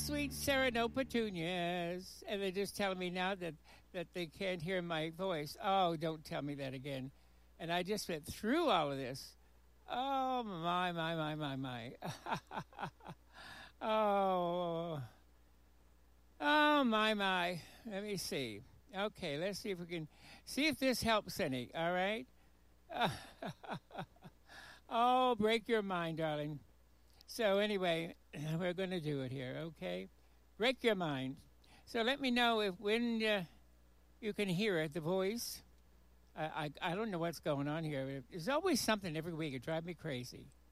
sweet Sereno petunias. And they're just telling me now that they can't hear my voice. Oh, don't tell me that again. And I just went through all of this. Oh, my. Oh, oh, my. Let me see. Okay, let's see if we can see if this helps any. All right. Oh, break your mind, darling. So anyway, we're going to do it here, okay? Break your mind. So let me know if when you can hear it, the voice. I don't know what's going on here. There's always something every week. It drives me crazy.